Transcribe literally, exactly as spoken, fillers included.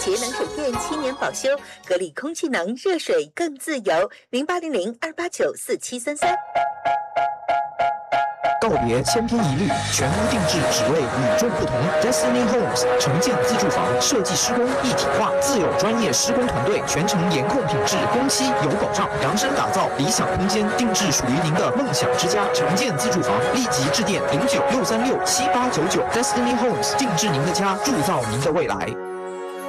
节能省电七年保修，格力空气能热水更自由。零八零零二八九四七三三。 告别千篇一律，全屋定制，只为与众不同。Destiny Homes 城建自住房设计施工一体化，自有专业施工团队，全程严控品质，工期有保障，量身打造理想空间，定制属于您的梦想之家。城建自住房，立即致电零九六三六七八九九。Destiny Homes 定制您的家，铸造您的未来。